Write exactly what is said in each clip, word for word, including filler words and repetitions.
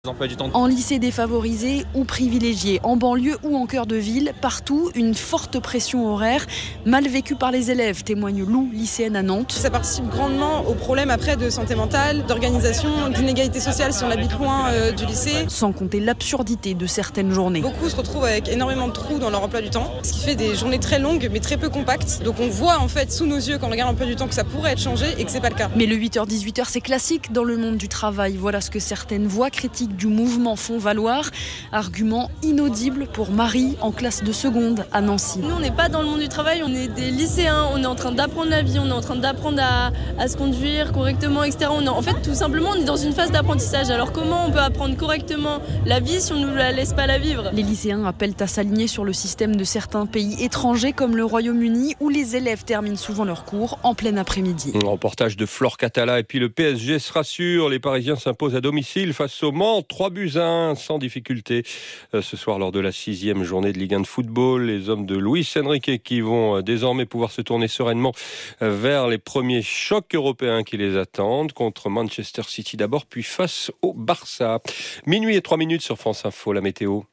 Emploi du temps. En lycée défavorisé ou privilégié, en banlieue ou en cœur de ville, partout, une forte pression horaire, mal vécue par les élèves, témoigne Lou, lycéenne à Nantes. Ça participe grandement au problème après de santé mentale, d'organisation, d'inégalité sociale si on habite loin euh, du lycée. Sans compter l'absurdité de certaines journées. Beaucoup se retrouvent avec énormément de trous dans leur emploi du temps, ce qui fait des journées très longues mais très peu compactes. Donc on voit en fait sous nos yeux quand on regarde l'emploi du temps que ça pourrait être changé et que c'est pas le cas. Mais le huit heures dix-huit heures c'est classique dans le monde du travail. Voilà ce que certaines voix critiques du mouvement font valoir. Argument inaudible pour Marie en classe de seconde à Nancy. Nous on n'est pas dans le monde du travail, on est des lycéens, on est en train d'apprendre la vie, on est en train d'apprendre à, à se conduire correctement, et cetera. On est, en fait tout simplement on est dans une phase d'apprentissage. Alors comment on peut apprendre correctement la vie si on ne nous la laisse pas la vivre ? Les lycéens appellent à s'aligner sur le système de certains pays étrangers comme le Royaume-Uni où les élèves terminent souvent leurs cours en plein après-midi. Un reportage de Flore Catala et puis le P S G se rassure, les Parisiens s'imposent à domicile face au Mans, trois buts à un sans difficulté. Ce soir lors de la sixième journée de Ligue un de football, les hommes de Luis Enrique qui vont désormais pouvoir se tourner sereinement vers les premiers chocs européens qui les attendent contre Manchester City d'abord puis face au Barça. Minuit et trois minutes sur France Info, la météo.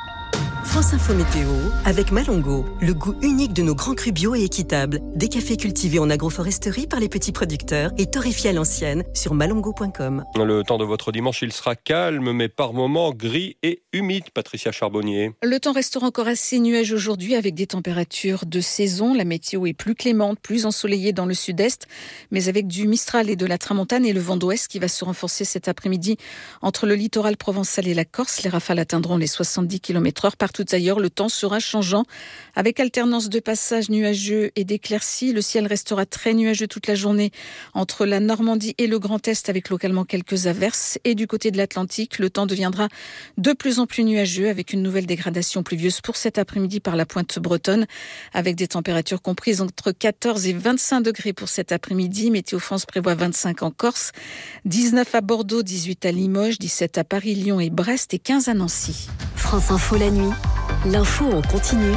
France Info Météo, avec Malongo, le goût unique de nos grands crus bio et équitables. Des cafés cultivés en agroforesterie par les petits producteurs et torréfiés à l'ancienne sur malongo point com. Le temps de votre dimanche, il sera calme, mais par moments gris et humide. Patricia Charbonnier. Le temps restera encore assez nuageux aujourd'hui avec des températures de saison. La météo est plus clémente, plus ensoleillée dans le sud-est, mais avec du Mistral et de la Tramontane et le vent d'ouest qui va se renforcer cet après-midi entre le littoral provençal et la Corse. Les rafales atteindront les soixante-dix kilomètres heure. Partout ailleurs, le temps sera changeant avec alternance de passages nuageux et d'éclaircies. Le ciel restera très nuageux toute la journée entre la Normandie et le Grand Est avec localement quelques averses. Et du côté de l'Atlantique, le temps deviendra de plus en plus nuageux avec une nouvelle dégradation pluvieuse pour cet après-midi par la pointe bretonne avec des températures comprises entre quatorze et vingt-cinq degrés pour cet après-midi. Météo France prévoit vingt-cinq en Corse, dix-neuf à Bordeaux, dix-huit à Limoges, dix-sept à Paris, Lyon et Brest et quinze à Nancy. France Info la nuit. L'info en continu.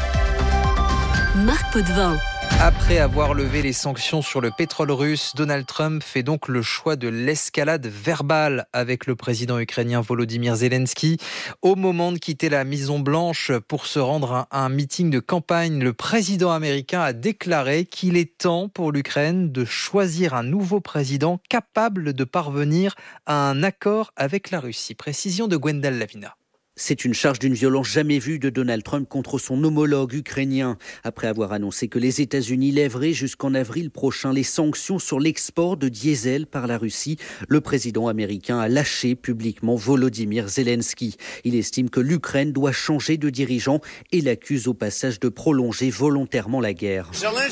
Marc Potvin. Après avoir levé les sanctions sur le pétrole russe, Donald Trump fait donc le choix de l'escalade verbale avec le président ukrainien Volodymyr Zelensky. Au moment de quitter la Maison Blanche pour se rendre à un meeting de campagne, le président américain a déclaré qu'il est temps pour l'Ukraine de choisir un nouveau président capable de parvenir à un accord avec la Russie. Précision de Gwendal Lavina. C'est une charge d'une violence jamais vue de Donald Trump contre son homologue ukrainien. Après avoir annoncé que les États-Unis lèveraient jusqu'en avril prochain les sanctions sur l'export de diesel par la Russie, le président américain a lâché publiquement Volodymyr Zelensky. Il estime que l'Ukraine doit changer de dirigeant et l'accuse au passage de prolonger volontairement la guerre.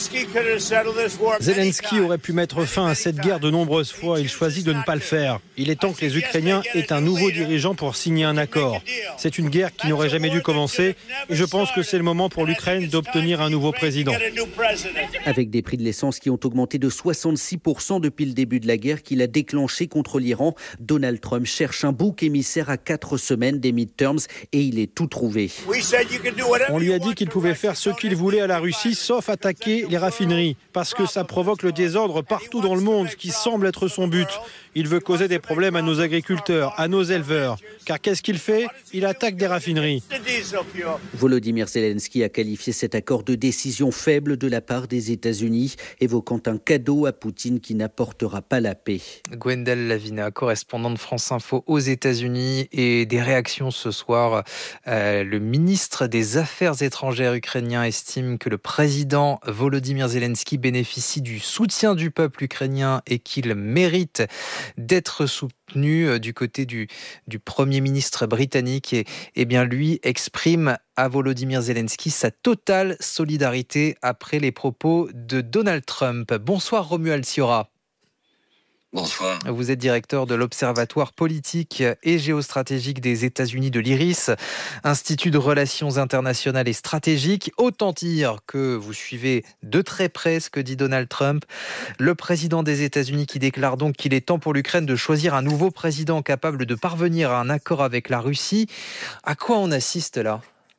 Zelensky aurait pu mettre fin à cette guerre de nombreuses fois. Il choisit de ne pas le faire. Il est temps que les Ukrainiens aient un nouveau dirigeant pour signer un accord. C'est une guerre qui n'aurait jamais dû commencer et je pense que c'est le moment pour l'Ukraine d'obtenir un nouveau président. Avec des prix de l'essence qui ont augmenté de soixante-six pour cent depuis le début de la guerre qu'il a déclenchée contre l'Iran, Donald Trump cherche un bouc émissaire à quatre semaines des midterms et il est tout trouvé. On lui a dit qu'il pouvait faire ce qu'il voulait à la Russie sauf attaquer les raffineries parce que ça provoque le désordre partout dans le monde, ce qui semble être son but. Il veut causer des problèmes à nos agriculteurs, à nos éleveurs. Car qu'est-ce qu'il fait ? Il attaque des raffineries. Volodymyr Zelensky a qualifié cet accord de décision faible de la part des États-Unis, évoquant un cadeau à Poutine qui n'apportera pas la paix. Gwendal Lavina, correspondante de France Info aux États-Unis, et des réactions ce soir. Euh, le ministre des Affaires étrangères ukrainien estime que le président Volodymyr Zelensky bénéficie du soutien du peuple ukrainien et qu'il mérite d'être soutenu. Du côté du, du Premier ministre britannique, et, et bien lui exprime à Volodymyr Zelensky sa totale solidarité après les propos de Donald Trump. Bonsoir Romuald Siora. Bonsoir. Vous êtes directeur de l'Observatoire politique et géostratégique des États-Unis de l'I R I S, Institut de relations internationales et stratégiques. Autant dire que vous suivez de très près ce que dit Donald Trump, le président des États-Unis qui déclare donc qu'il est temps pour l'Ukraine de choisir un nouveau président capable de parvenir à un accord avec la Russie. À quoi on assiste là ?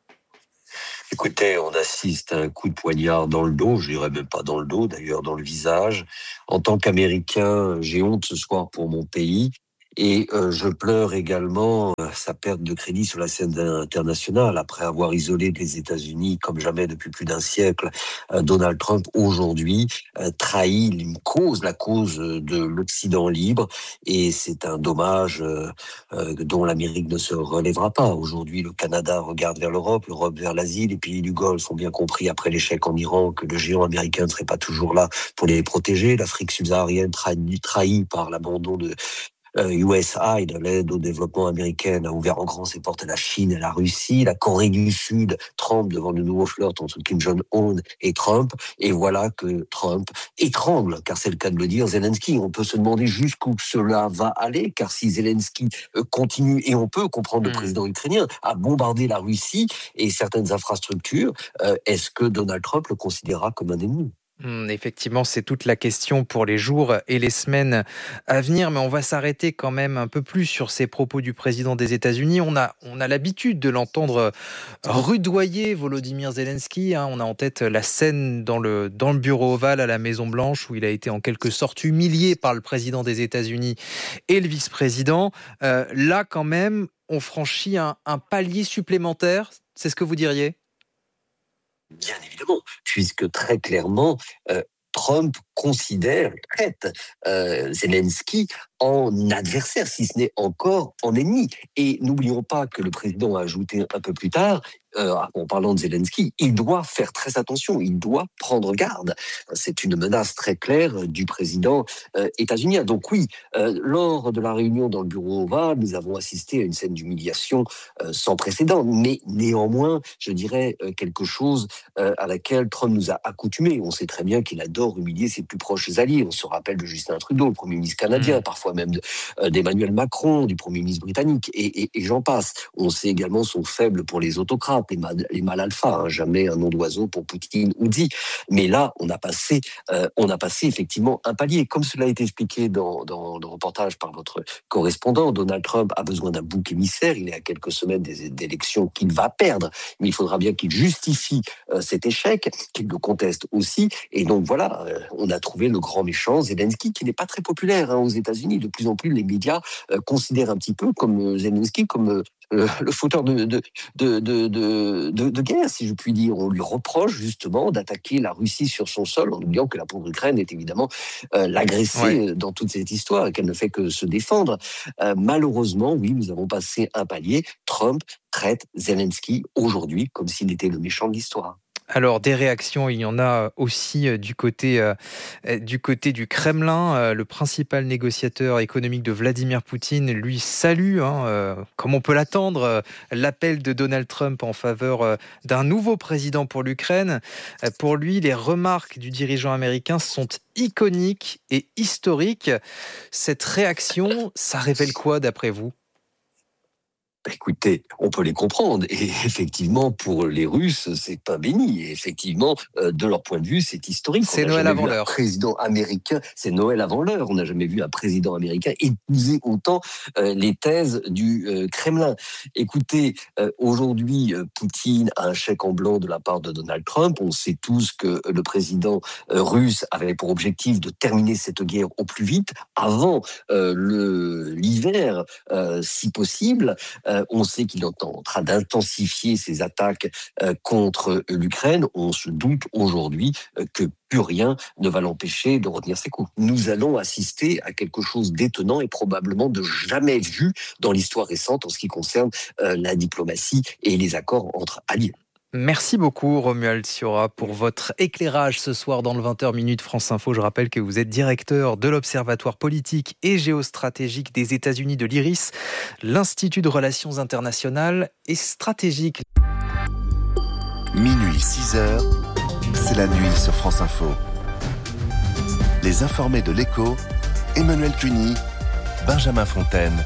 Écoutez, on assiste à un coup de poignard dans le dos, je dirais même pas dans le dos, d'ailleurs dans le visage. En tant qu'Américain, j'ai honte ce soir pour mon pays. Et euh, je pleure également euh, sa perte de crédit sur la scène internationale. Après avoir isolé les États-Unis comme jamais depuis plus d'un siècle, euh, Donald Trump aujourd'hui euh, trahit une cause, la cause de l'Occident libre. Et c'est un dommage euh, euh, dont l'Amérique ne se relèvera pas. Aujourd'hui, le Canada regarde vers l'Europe, l'Europe vers l'Asie. Les pays du Golfe ont bien compris après l'échec en Iran que le géant américain ne serait pas toujours là pour les protéger. L'Afrique subsaharienne trahie, trahie par l'abandon de Euh, U S A I D, l'aide au développement américaine, a ouvert en grand ses portes à la Chine et à la Russie. La Corée du Sud tremble devant de nouveaux flirts entre Kim Jong-un et Trump. Et voilà que Trump étrangle, car c'est le cas de le dire, Zelensky. On peut se demander jusqu'où cela va aller, car si Zelensky continue, et on peut comprendre le président ukrainien, à bombarder la Russie et certaines infrastructures, euh, est-ce que Donald Trump le considérera comme un ennemi ? Hum, effectivement, c'est toute la question pour les jours et les semaines à venir, mais on va s'arrêter quand même un peu plus sur ces propos du président des États-Unis. On a, on a l'habitude de l'entendre rudoyer Volodymyr Zelensky. Hein. On a en tête la scène dans le, dans le bureau ovale à la Maison-Blanche où il a été en quelque sorte humilié par le président des États-Unis et le vice-président. Euh, là, quand même, on franchit un, un palier supplémentaire. C'est ce que vous diriez ? Bien évidemment, puisque très clairement, euh, Trump considère, traite euh, Zelensky en adversaire, si ce n'est encore en ennemi. Et n'oublions pas que le président a ajouté un peu plus tard, euh, en parlant de Zelensky, il doit faire très attention, il doit prendre garde. C'est une menace très claire du président euh, états-unien. Donc oui, euh, lors de la réunion dans le bureau ovale, nous avons assisté à une scène d'humiliation euh, sans précédent, mais néanmoins, je dirais euh, quelque chose euh, à laquelle Trump nous a accoutumés. On sait très bien qu'il adore humilier ses plus proches alliés. On se rappelle de Justin Trudeau, le Premier ministre canadien, mmh. parfois même de, euh, d'Emmanuel Macron, du Premier ministre britannique, et, et, et j'en passe. On sait également son faible pour les autocrates, les, mal, les mal alpha, hein, jamais un nom d'oiseau pour Poutine ou Xi. Mais là, on a passé, euh, on a passé effectivement un palier. Comme cela a été expliqué dans, dans le reportage par votre correspondant, Donald Trump a besoin d'un bouc émissaire. Il est à quelques semaines des, d'élections qu'il va perdre, mais il faudra bien qu'il justifie euh, cet échec, qu'il le conteste aussi. Et donc voilà, euh, on a trouvé le grand méchant Zelensky, qui n'est pas très populaire hein, aux États-Unis. De plus en plus, les médias euh, considèrent un petit peu comme euh, Zelensky comme euh, euh, le fauteur de, de, de, de, de, de, de guerre, si je puis dire. On lui reproche justement d'attaquer la Russie sur son sol, en oubliant que la pauvre Ukraine est évidemment euh, l'agressée ouais. dans toute cette histoire et qu'elle ne fait que se défendre. Euh, malheureusement, oui, nous avons passé un palier. Trump traite Zelensky aujourd'hui comme s'il était le méchant de l'histoire. Alors, des réactions, il y en a aussi du côté, euh, du, côté du Kremlin. Euh, le principal négociateur économique de Vladimir Poutine, lui, salue, hein, euh, comme on peut l'attendre, euh, l'appel de Donald Trump en faveur euh, d'un nouveau président pour l'Ukraine. Euh, pour lui, les remarques du dirigeant américain sont iconiques et historiques. Cette réaction, ça révèle quoi d'après vous ? Écoutez, on peut les comprendre. Et effectivement, pour les Russes, c'est pas béni. Et effectivement, euh, de leur point de vue, c'est historique. C'est Noël avant l'heure. Un président américain, c'est Noël avant l'heure. On n'a jamais vu un président américain épouser autant euh, les thèses du euh, Kremlin. Écoutez, euh, aujourd'hui, euh, Poutine a un chèque en blanc de la part de Donald Trump. On sait tous que le président euh, russe avait pour objectif de terminer cette guerre au plus vite, avant euh, le, l'hiver, euh, si possible. Euh, on sait qu'il est en train d'intensifier ses attaques euh, contre l'Ukraine. On se doute aujourd'hui euh, que plus rien ne va l'empêcher de retenir ses coups. Nous allons assister à quelque chose d'étonnant et probablement de jamais vu dans l'histoire récente en ce qui concerne euh, la diplomatie et les accords entre alliés. Merci beaucoup Romuald Siora pour votre éclairage ce soir dans le vingt heures minutes France Info. Je rappelle que vous êtes directeur de l'Observatoire politique et géostratégique des États-Unis de l'I R I S, l'Institut de Relations internationales et stratégiques. Minuit six heures, c'est la nuit sur France Info. Les informés de l'Écho, Emmanuel Cuny, Benjamin Fontaine.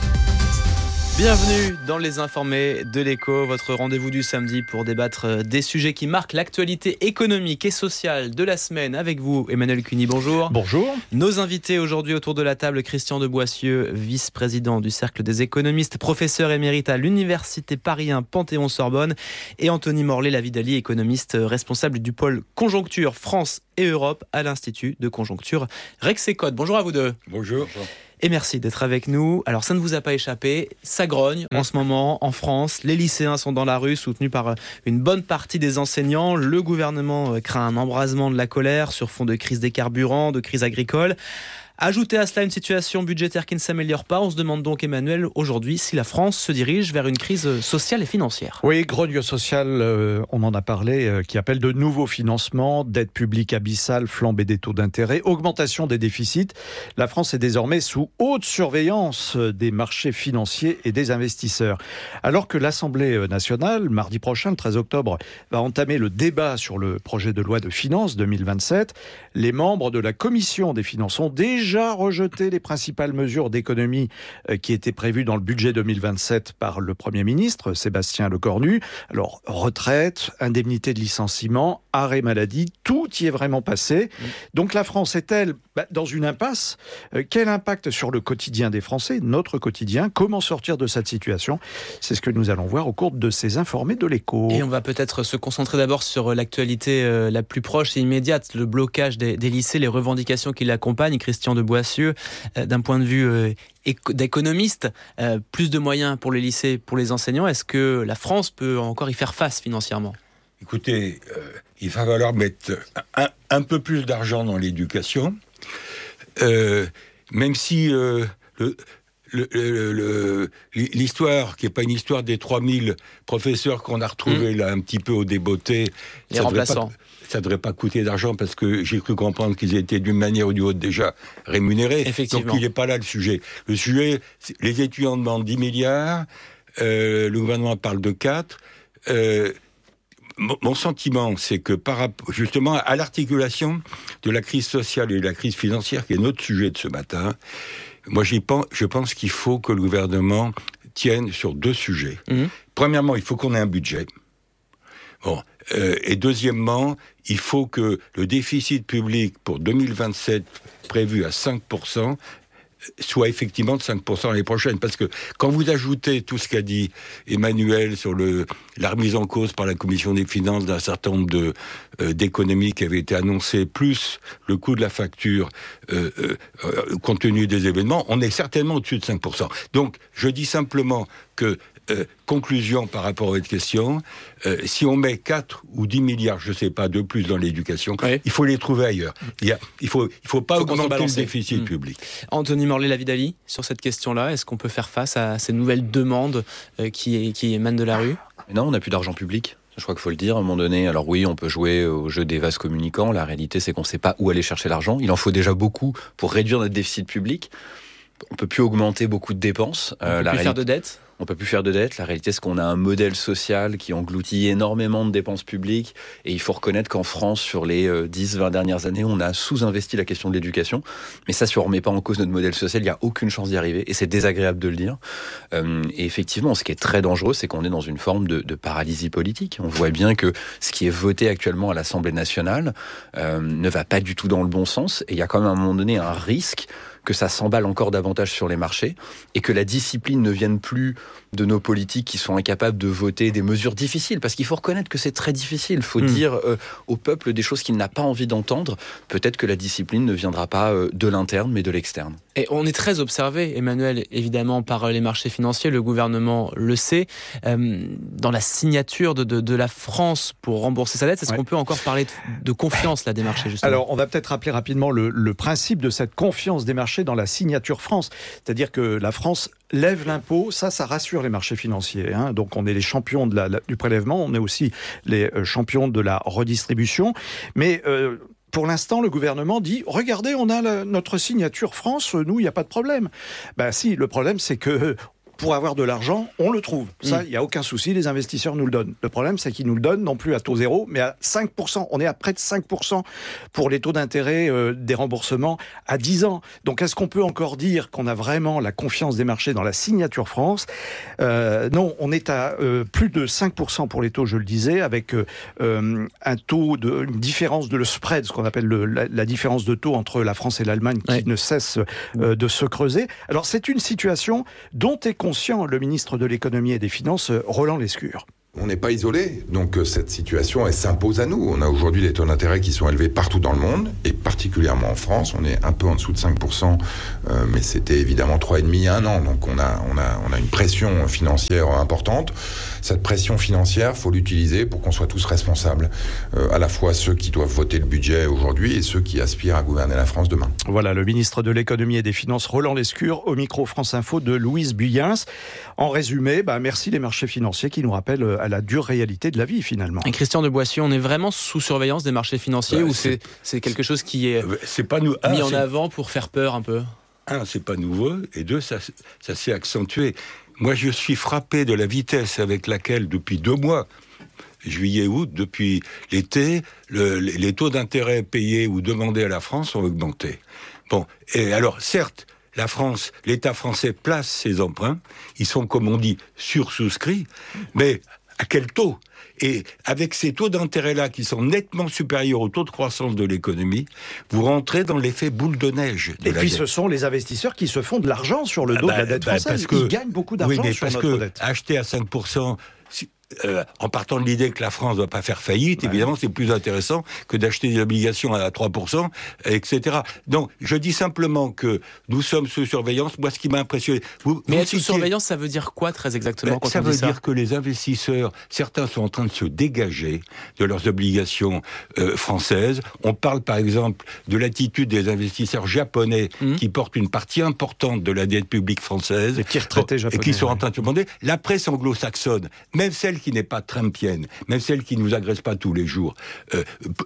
Bienvenue dans les informés de l'Écho, votre rendez-vous du samedi pour débattre des sujets qui marquent l'actualité économique et sociale de la semaine avec vous, Emmanuel Cuny. Bonjour. Bonjour. Nos invités aujourd'hui autour de la table, Christian de Boissieu, vice-président du Cercle des économistes, professeur émérite à l'Université Paris un Panthéon-Sorbonne, et Anthony Morlet-Lavidali, économiste responsable du pôle Conjoncture France et Europe à l'Institut de Conjoncture Rexecode. Bonjour à vous deux. Bonjour. Et merci d'être avec nous. Alors ça ne vous a pas échappé, ça grogne en ce moment en France. Les lycéens sont dans la rue, soutenus par une bonne partie des enseignants. Le gouvernement craint un embrasement de la colère sur fond de crise des carburants, de crise agricole. Ajoutez à cela une situation budgétaire qui ne s'améliore pas. On se demande donc, Emmanuel, aujourd'hui, si la France se dirige vers une crise sociale et financière. Oui, grogne sociale, euh, on en a parlé, euh, qui appelle de nouveaux financements, dette publique abyssale, flambée des taux d'intérêt, augmentation des déficits. La France est désormais sous haute surveillance des marchés financiers et des investisseurs. Alors que l'Assemblée nationale, mardi prochain, le treize octobre, va entamer le débat sur le projet de loi de finances deux mille vingt-sept, les membres de la Commission des finances ont déjà déjà rejeté les principales mesures d'économie qui étaient prévues dans le budget deux mille vingt-sept par le Premier ministre, Sébastien Lecornu. Alors, retraite, indemnité de licenciement, arrêt maladie, tout y est vraiment passé. Donc la France est-elle bah, dans une impasse ? Quel impact sur le quotidien des Français, notre quotidien ? Comment sortir de cette situation ? C'est ce que nous allons voir au cours de ces informés de l'Écho. Et on va peut-être se concentrer d'abord sur l'actualité euh, la plus proche et immédiate, le blocage des, des lycées, les revendications qui l'accompagnent. Christian de Boissieu, euh, d'un point de vue euh, éco- d'économiste, euh, plus de moyens pour les lycées, pour les enseignants. Est-ce que la France peut encore y faire face financièrement ? Écoutez, euh, il va falloir mettre un, un peu plus d'argent dans l'éducation, euh, même si euh, le, le, le, le, l'histoire, qui n'est pas une histoire des trois mille professeurs qu'on a retrouvés mmh. là un petit peu au débeauté, les remplaçants. Ça ne devrait pas coûter d'argent parce que j'ai cru comprendre qu'ils étaient d'une manière ou d'une autre déjà rémunérés. Effectivement. Donc il n'est pas là le sujet. Le sujet, les étudiants demandent dix milliards, euh, le gouvernement parle de quatre. Euh, mon, mon sentiment, c'est que par rapport justement à l'articulation de la crise sociale et de la crise financière, qui est notre sujet de ce matin, moi j'y pense, je pense qu'il faut que le gouvernement tienne sur deux sujets. Mmh. Premièrement, il faut qu'on ait un budget. Bon, euh, et deuxièmement, il faut que le déficit public pour deux mille vingt-sept, prévu à cinq pour cent, soit effectivement de cinq pour cent l'année prochaine. Parce que quand vous ajoutez tout ce qu'a dit Emmanuel sur le, la remise en cause par la Commission des finances d'un certain nombre de, euh, d'économies qui avaient été annoncées, plus le coût de la facture euh, euh, euh, compte tenu des événements, on est certainement au-dessus de cinq pour cent. Donc, je dis simplement que Euh, conclusion par rapport à votre question, euh, si on met quatre ou dix milliards, je ne sais pas, de plus dans l'éducation, oui. il faut les trouver ailleurs. Il y a, il faut, il faut pas faut augmenter le déficit mmh. public. Anthony Morlet-Lavidali, sur cette question-là, est-ce qu'on peut faire face à ces nouvelles demandes euh, qui, qui émanent de la rue ? Non, on n'a plus d'argent public. Je crois qu'il faut le dire à un moment donné. Alors oui, on peut jouer au jeu des vases communicants. La réalité, c'est qu'on ne sait pas où aller chercher l'argent. Il en faut déjà beaucoup pour réduire notre déficit public. On ne peut plus augmenter beaucoup de dépenses. On ne euh, peut la plus réalité... faire de dettes ? On ne peut plus faire de dette. La réalité, c'est qu'on a un modèle social qui engloutit énormément de dépenses publiques. Et il faut reconnaître qu'en France, sur les dix vingt dernières années, on a sous-investi la question de l'éducation. Mais ça, si on ne remet pas en cause notre modèle social, il n'y a aucune chance d'y arriver. Et c'est désagréable de le dire. Euh, et effectivement, ce qui est très dangereux, c'est qu'on est dans une forme de, de paralysie politique. On voit bien que ce qui est voté actuellement à l'Assemblée nationale euh, ne va pas du tout dans le bon sens. Et il y a quand même à un moment donné un risque que ça s'emballe encore davantage sur les marchés et que la discipline ne vienne plus de nos politiques qui sont incapables de voter des mesures difficiles. Parce qu'il faut reconnaître que c'est très difficile. Il faut mmh. dire euh, au peuple des choses qu'il n'a pas envie d'entendre. Peut-être que la discipline ne viendra pas euh, de l'interne, mais de l'externe. Et on est très observé, Emmanuel, évidemment, par les marchés financiers. Le gouvernement le sait. Euh, dans la signature de, de, de la France pour rembourser sa dette, est-ce ouais. qu'on peut encore parler de, de confiance là, des marchés, justement ? Alors, on va peut-être rappeler rapidement le, le principe de cette confiance des marchés dans la signature France. C'est-à-dire que la France lève l'impôt, ça, ça rassure les marchés financiers. Hein. Donc, on est les champions de la, la, du prélèvement, on est aussi les euh, champions de la redistribution. Mais euh, pour l'instant, le gouvernement dit « Regardez, on a la, notre signature France, nous, il n'y a pas de problème. » Ben si, le problème, c'est que pour avoir de l'argent, on le trouve. Ça, il mmh. n'y a aucun souci, les investisseurs nous le donnent. Le problème, c'est qu'ils nous le donnent non plus à taux zéro, mais à cinq pour cent. On est à près de cinq pour cent pour les taux d'intérêt euh, des remboursements à dix ans. Donc, est-ce qu'on peut encore dire qu'on a vraiment la confiance des marchés dans la signature France ? euh, Non, on est à euh, plus de cinq pour cent pour les taux, je le disais, avec euh, un taux de, une différence de le spread, ce qu'on appelle le, la, la différence de taux entre la France et l'Allemagne qui ouais. ne cesse euh, de se creuser. Alors, c'est une situation dont est conscient le ministre de l'économie et des finances, Roland Lescure. On n'est pas isolé, donc cette situation, elle s'impose à nous. On a aujourd'hui des taux d'intérêt qui sont élevés partout dans le monde, et particulièrement en France. On est un peu en dessous de cinq pour cent, euh, mais c'était évidemment trois virgule cinq il y a un an. Donc on a, on a, on a une pression financière importante. Cette pression financière, il faut l'utiliser pour qu'on soit tous responsables, euh, à la fois ceux qui doivent voter le budget aujourd'hui et ceux qui aspirent à gouverner la France demain. Voilà, le ministre de l'économie et des finances, Roland Lescure, au micro France Info de Louise Buyens. En résumé, bah, merci les marchés financiers qui nous rappellent à la dure réalité de la vie finalement. Et Christian de Boissieu, on est vraiment sous surveillance des marchés financiers bah, ou c'est, c'est quelque chose qui est, c'est pas nous, mis un, en avant pour faire peur un peu? Un, c'est pas nouveau, et deux, ça, ça s'est accentué. Moi, je suis frappé de la vitesse avec laquelle, depuis deux mois, juillet, août, depuis l'été, le, les taux d'intérêt payés ou demandés à la France ont augmenté. Bon, et alors, certes, la France, l'État français place ses emprunts, ils sont, comme on dit, sursouscrits, mais à quel taux ? Et avec ces taux d'intérêt-là qui sont nettement supérieurs au taux de croissance de l'économie, vous rentrez dans l'effet boule de neige. De et puis dette. Ce sont les investisseurs qui se font de l'argent sur le dos ah bah, de la dette bah, française. Que, Ils gagnent beaucoup d'argent oui, mais sur parce notre que dette. Acheter à cinq pour cent... Si, Euh, en partant de l'idée que la France ne va pas faire faillite, ouais. Évidemment, c'est plus intéressant que d'acheter des obligations à trois pour cent, et cetera. Donc, je dis simplement que nous sommes sous surveillance. Moi, ce qui m'a impressionné... Vous, Mais vous être sous surveillance, ça veut dire quoi, très exactement, ben, quand ça on veut dit ça dire que les investisseurs, certains sont en train de se dégager de leurs obligations euh, françaises. On parle, par exemple, de l'attitude des investisseurs japonais mmh. qui portent une partie importante de la dette publique française. Les petits retraités japonais. Et qui sont ouais. en train de se demander. La presse anglo-saxonne, même celle qui n'est pas trumpienne, même celle qui ne nous agresse pas tous les jours, euh,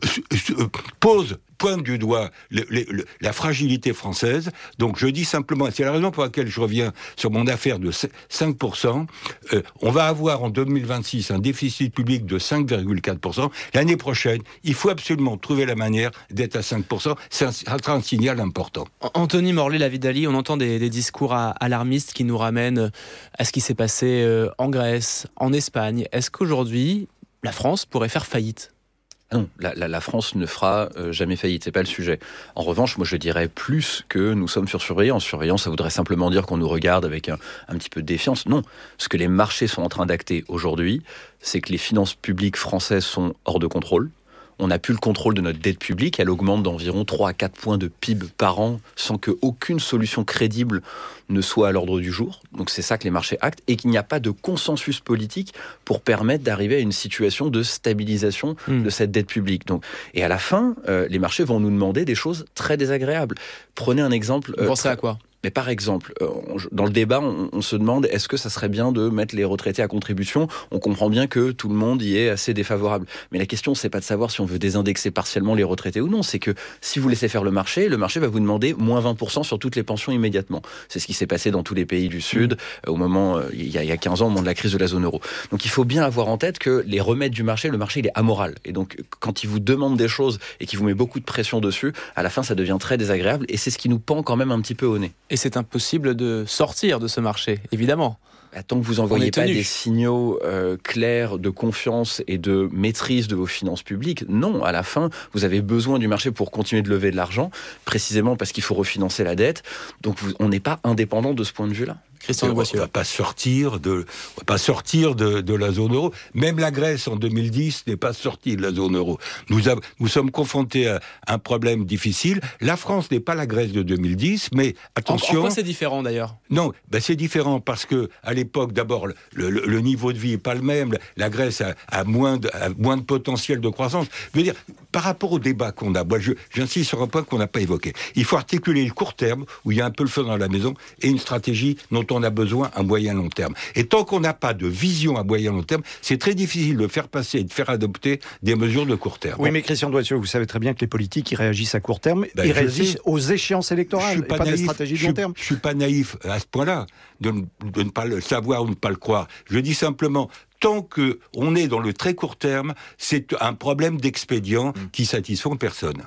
pose, pointe du doigt le, le, le, la fragilité française. Donc je dis simplement, c'est la raison pour laquelle je reviens sur mon affaire de cinq pour cent, euh, on va avoir en deux mille vingt-six un déficit public de cinq virgule quatre pour cent. L'année prochaine, il faut absolument trouver la manière d'être à cinq pour cent. Ça sera un signal important. Anthony Morlet-Lavidali, on entend des, des discours à, alarmistes qui nous ramènent à ce qui s'est passé euh, en Grèce, en Espagne. Est-ce qu'aujourd'hui, la France pourrait faire faillite ? Non, la, la, la France ne fera euh, jamais faillite, c'est pas le sujet. En revanche, moi je dirais plus que nous sommes sur surveillance. Surveillance, ça voudrait simplement dire qu'on nous regarde avec un, un petit peu de défiance. Non, ce que les marchés sont en train d'acter aujourd'hui, c'est que les finances publiques françaises sont hors de contrôle. On n'a plus le contrôle de notre dette publique, elle augmente d'environ trois à quatre points de P I B par an sans qu'aucune solution crédible ne soit à l'ordre du jour. Donc c'est ça que les marchés actent, et qu'il n'y a pas de consensus politique pour permettre d'arriver à une situation de stabilisation mmh. de cette dette publique. Donc, et à la fin, euh, les marchés vont nous demander des choses très désagréables. Prenez un exemple. Vous euh, pensez à quoi ? Mais par exemple, dans le débat, on, on se demande est-ce que ça serait bien de mettre les retraités à contribution ? On comprend bien que tout le monde y est assez défavorable. Mais la question, c'est pas de savoir si on veut désindexer partiellement les retraités ou non. C'est que si vous laissez faire le marché, le marché va vous demander moins vingt pour cent sur toutes les pensions immédiatement. C'est ce qui s'est passé dans tous les pays du Sud mmh. au moment, euh, il y a, il y a quinze ans, au moment de la crise de la zone euro. Donc il faut bien avoir en tête que les remèdes du marché, le marché, il est amoral. Et donc quand il vous demande des choses et qu'il vous met beaucoup de pression dessus, à la fin, ça devient très désagréable. Et c'est ce qui nous pend quand même un petit peu au nez. Et c'est impossible de sortir de ce marché, évidemment. Tant que vous n'envoyez pas des signaux euh, clairs de confiance et de maîtrise de vos finances publiques, non, à la fin, vous avez besoin du marché pour continuer de lever de l'argent, précisément parce qu'il faut refinancer la dette. Donc vous, on n'est pas indépendant de ce point de vue-là. Christian de Boissieu. On ne va pas sortir de, on va pas sortir de, de la zone euro. Même la Grèce en deux mille dix n'est pas sortie de la zone euro. Nous, a, nous sommes confrontés à un problème difficile. La France n'est pas la Grèce de deux mille dix, mais attention. En, en quoi c'est différent d'ailleurs ? Non, ben c'est différent parce que à l'époque, d'abord, le, le, le niveau de vie est pas le même. La Grèce a, a, moins de, a moins de potentiel de croissance. Je veux dire, par rapport au débat qu'on a, moi, je, j'insiste sur un point qu'on n'a pas évoqué. Il faut articuler le court terme, où il y a un peu le feu dans la maison, et une stratégie dont on a besoin à moyen long terme. Et tant qu'on n'a pas de vision à moyen long terme, c'est très difficile de faire passer et de faire adopter des mesures de court terme. Oui, mais Christian de Boissieu, vous savez très bien que les politiques, ils réagissent à court terme, ben, ils réagissent sais, aux échéances électorales, et pas, pas naïf, des stratégies de long terme. Je ne suis pas naïf à ce point-là, de ne, de ne pas le savoir ou de ne pas le croire. Je dis simplement, tant qu'on est dans le très court terme, c'est un problème d'expédient mmh. qui satisfont personne.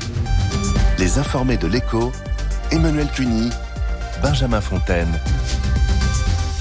Les informés de l'Écho, Emmanuel Cuny, Benjamin Fontaine.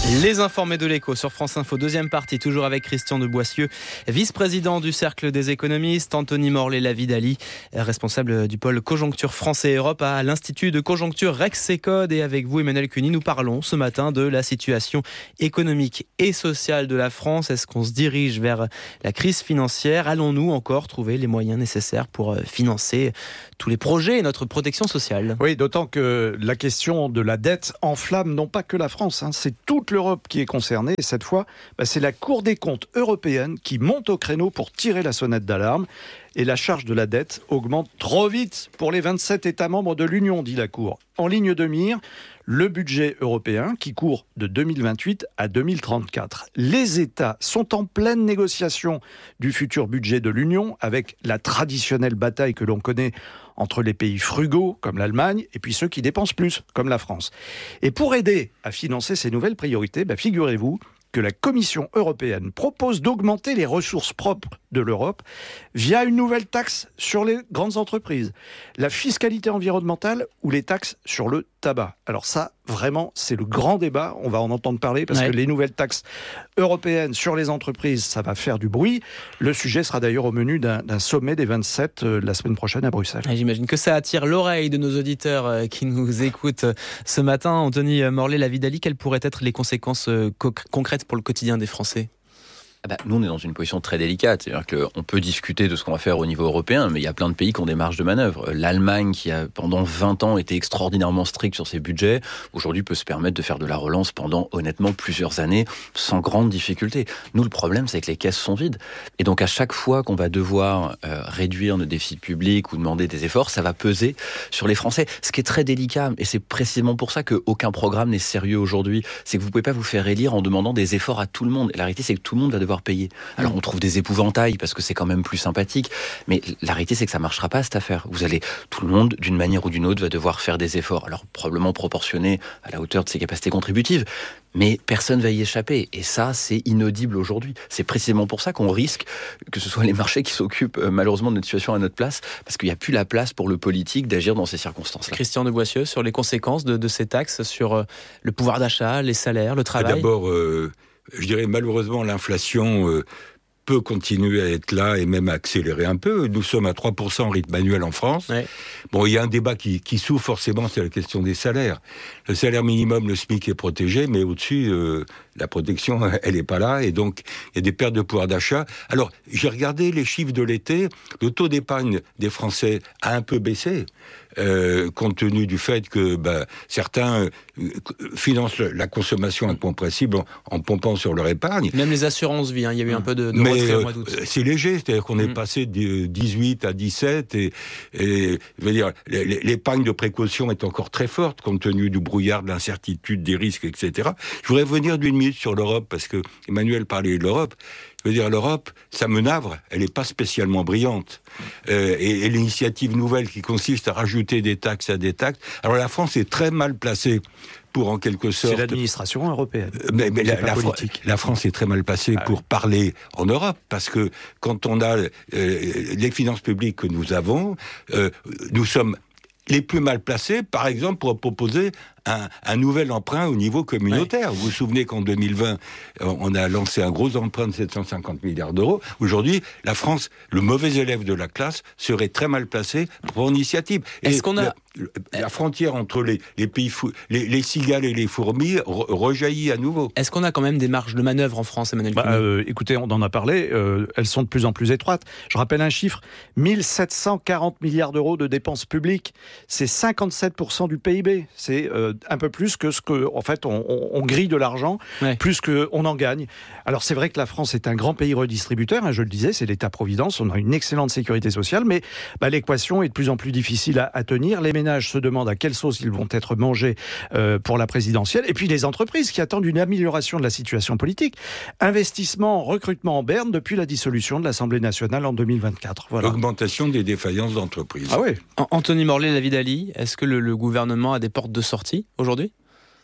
Les informés de l'écho sur France Info, deuxième partie, toujours avec Christian de Boissieu, vice-président du Cercle des économistes, Anthony Morlet-Lavidali, responsable du pôle Conjoncture France et Europe à l'Institut de Conjoncture Rexecode. Et avec vous, Emmanuel Cuny, nous parlons ce matin de la situation économique et sociale de la France. Est-ce qu'on se dirige vers la crise financière ? Allons-nous encore trouver les moyens nécessaires pour financer tous les projets et notre protection sociale ? Oui, d'autant que la question de la dette enflamme non pas que la France, hein, c'est toute l'Europe qui est concernée. Et cette fois, bah, c'est la Cour des comptes européenne qui monte au créneau pour tirer la sonnette d'alarme. Et la charge de la dette augmente trop vite pour les vingt-sept États membres de l'Union, dit la Cour. En ligne de mire, le budget européen qui court de deux mille vingt-huit à deux mille trente-quatre. Les États sont en pleine négociation du futur budget de l'Union avec la traditionnelle bataille que l'on connaît entre les pays frugaux, comme l'Allemagne, et puis ceux qui dépensent plus, comme la France. Et pour aider à financer ces nouvelles priorités, bah, figurez-vous que la Commission européenne propose d'augmenter les ressources propres de l'Europe via une nouvelle taxe sur les grandes entreprises, la fiscalité environnementale ou les taxes sur le tabac. Alors ça, vraiment, c'est le grand débat. On va en entendre parler parce ouais. que les nouvelles taxes européennes sur les entreprises, ça va faire du bruit. Le sujet sera d'ailleurs au menu d'un, d'un sommet des vingt-sept euh, la semaine prochaine à Bruxelles. Et j'imagine que ça attire l'oreille de nos auditeurs euh, qui nous écoutent euh, ce matin. Anthony Morlet-Lavidali, quelles pourraient être les conséquences euh, co- concrètes pour le quotidien des Français ? Ah bah, nous, on est dans une position très délicate. C'est-à-dire qu'on peut discuter de ce qu'on va faire au niveau européen, mais il y a plein de pays qui ont des marges de manœuvre. L'Allemagne, qui a pendant vingt ans été extraordinairement stricte sur ses budgets, aujourd'hui peut se permettre de faire de la relance pendant, honnêtement, plusieurs années, sans grande difficulté. Nous, le problème, c'est que les caisses sont vides. Et donc, à chaque fois qu'on va devoir euh, réduire nos déficits publics ou demander des efforts, ça va peser sur les Français. Ce qui est très délicat, et c'est précisément pour ça qu'aucun programme n'est sérieux aujourd'hui, c'est que vous ne pouvez pas vous faire élire en demandant des efforts à tout le monde. Et la réalité, c'est que tout le monde va devoir payer. Alors on trouve des épouvantails parce que c'est quand même plus sympathique, mais la réalité c'est que ça marchera pas cette affaire. Vous allez, tout le monde d'une manière ou d'une autre va devoir faire des efforts, alors probablement proportionnés à la hauteur de ses capacités contributives, mais personne va y échapper. Et ça, c'est inaudible aujourd'hui. C'est précisément pour ça qu'on risque que ce soit les marchés qui s'occupent malheureusement de notre situation à notre place, parce qu'il n'y a plus la place pour le politique d'agir dans ces circonstances-là. Christian de Boissieu, sur les conséquences de, de ces taxes sur le pouvoir d'achat, les salaires, le travail. D'abord, euh... je dirais malheureusement l'inflation euh, peut continuer à être là et même accélérer un peu. Nous sommes à trois pour cent rythme annuel en France. Ouais. Bon, il y a un débat qui, qui s'ouvre forcément, c'est la question des salaires. Le salaire minimum, le SMIC est protégé, mais au-dessus, euh, la protection, elle n'est pas là, et donc il y a des pertes de pouvoir d'achat. Alors, j'ai regardé les chiffres de l'été, le taux d'épargne des Français a un peu baissé. Euh, compte tenu du fait que bah, certains euh, financent le, la consommation incompressible en, en pompant sur leur épargne. Même les assurances-vie, hein, il y a eu un peu de, de Mais, retrait euh, au mois d'août. C'est léger, c'est-à-dire qu'on est mmh. passé de dix-huit à dix-sept et, et je veux dire, l'épargne de précaution est encore très forte compte tenu du brouillard, de l'incertitude, des risques, et cetera. Je voudrais revenir d'une minute sur l'Europe parce que Emmanuel parlait de l'Europe. Je veux dire, l'Europe, ça me navre, elle n'est pas spécialement brillante. Euh, et, et l'initiative nouvelle qui consiste à rajouter des taxes à des taxes. Alors la France est très mal placée pour, en quelque sorte... C'est l'administration européenne. Mais, mais la, la, la France est très mal placée ah, pour oui. parler en Europe, parce que quand on a euh, les finances publiques que nous avons, euh, nous sommes les plus mal placés, par exemple, pour proposer un, un nouvel emprunt au niveau communautaire. Ouais. Vous vous souvenez qu'en deux mille vingt, on a lancé un gros emprunt de sept cent cinquante milliards d'euros. Aujourd'hui, la France, le mauvais élève de la classe, serait très mal placé pour l'initiative. Est-ce Et qu'on a... La, la frontière entre les, les pays, fou, les, les cigales et les fourmis re, rejaillit à nouveau. Est-ce qu'on a quand même des marges de manœuvre en France, Emmanuel bah, euh, Écoutez, on en a parlé, euh, elles sont de plus en plus étroites. Je rappelle un chiffre, mille sept cent quarante milliards d'euros de dépenses publiques, c'est cinquante-sept pour cent du P I B. C'est euh, un peu plus que ce que, en fait, on, on, on grille de l'argent, ouais. plus qu'on en gagne. Alors c'est vrai que la France est un grand pays redistributeur, hein, je le disais, c'est l'État-providence, on a une excellente sécurité sociale, mais bah, l'équation est de plus en plus difficile à, à tenir. Les ménages se demandent à quelle sauce ils vont être mangés euh, pour la présidentielle, et puis les entreprises qui attendent une amélioration de la situation politique. Investissement, recrutement en berne depuis la dissolution de l'Assemblée nationale en deux mille vingt-quatre. Voilà. L'augmentation des défaillances d'entreprises. Ah oui. Anthony Morlet-Lavidali, est-ce que le, le gouvernement a des portes de sortie aujourd'hui ?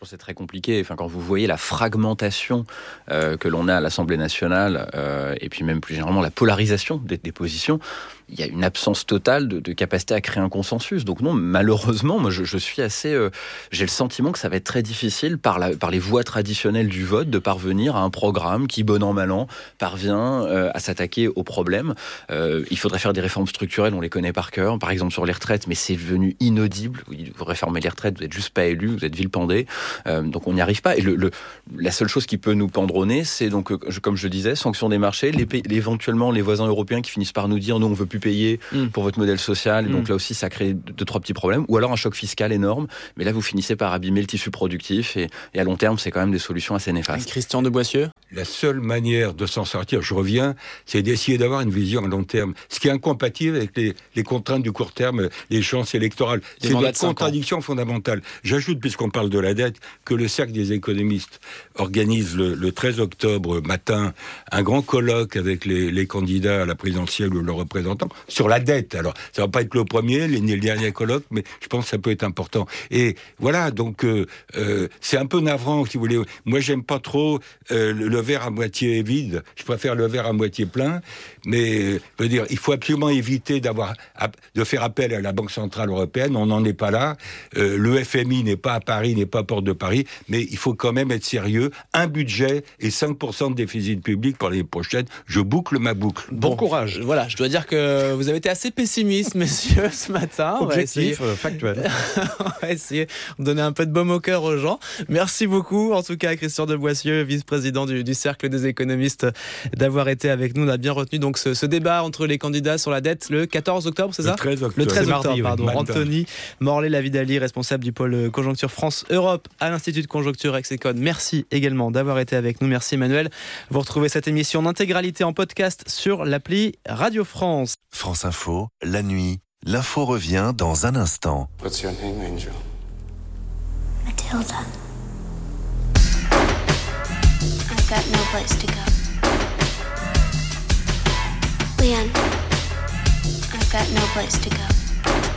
C'est très compliqué. Enfin, quand vous voyez la fragmentation euh, que l'on a à l'Assemblée nationale, euh, et puis même plus généralement la polarisation des, des positions, il y a une absence totale de, de capacité à créer un consensus. Donc non, malheureusement, moi je, je suis assez... Euh, j'ai le sentiment que ça va être très difficile par, la, par les voies traditionnelles du vote de parvenir à un programme qui, bon an, mal an, parvient euh, à s'attaquer aux problèmes. Euh, il faudrait faire des réformes structurelles, on les connaît par cœur, par exemple sur les retraites, mais c'est devenu inaudible. Vous réformez les retraites, vous n'êtes juste pas élu, vous êtes vilipendé. Euh, donc on n'y arrive pas. Et le, le, la seule chose qui peut nous pendre au nez, c'est donc, comme je le disais, sanction des marchés, les pays, éventuellement les voisins européens qui finissent par nous dire non, on veut plus payer mmh. pour votre modèle social. Et donc mmh. là aussi, ça crée deux, trois petits problèmes. Ou alors un choc fiscal énorme. Mais là, vous finissez par abîmer le tissu productif. Et, et à long terme, c'est quand même des solutions assez néfastes. Christian de Boissieu. La seule manière de s'en sortir, je reviens, c'est d'essayer d'avoir une vision à long terme. Ce qui est incompatible avec les, les contraintes du court terme, les chances électorales. Les c'est notre contradiction fondamentale. J'ajoute, puisqu'on parle de la dette, que le Cercle des économistes organise le, le treize octobre matin un grand colloque avec les, les candidats à la présidentielle ou leurs représentants sur la dette. Alors, ça va pas être le premier, ni le dernier colloque, mais je pense que ça peut être important. Et voilà, donc euh, euh, c'est un peu navrant, si vous voulez. Moi, j'aime pas trop euh, le, le verre à moitié vide. Je préfère le verre à moitié plein. Mais, je veux dire, il faut absolument éviter d'avoir, de faire appel à la Banque centrale européenne. On n'en est pas là. Euh, le F M I n'est pas à Paris, n'est pas à Porte de Paris, mais il faut quand même être sérieux. Un budget et cinq pour cent de déficit public pour l'année prochaine. Je boucle ma boucle. Bon, bon courage. Voilà, je dois dire que vous avez été assez pessimiste, messieurs, ce matin. Objectif, euh, factuel. On va essayer de donner un peu de baume au cœur aux gens. Merci beaucoup, en tout cas, Christian de Boissieu, vice-président du, du Cercle des économistes, d'avoir été avec nous. On a bien retenu donc ce, ce débat entre les candidats sur la dette le quatorze octobre, c'est ça ? Le treize octobre. Le treize octobre, mardi, pardon. Oui. Anthony Morlet-Lavidali, responsable du pôle Conjoncture France-Europe à l'Institut de Conjoncture Hexecon. Merci également d'avoir été avec nous. Merci Emmanuel. Vous retrouvez cette émission en intégralité en podcast sur l'appli Radio France. France Info, la nuit, l'info revient dans un instant. What's your name, Angel? Matilda. I've got no place to go. Leanne, I've got no place to go.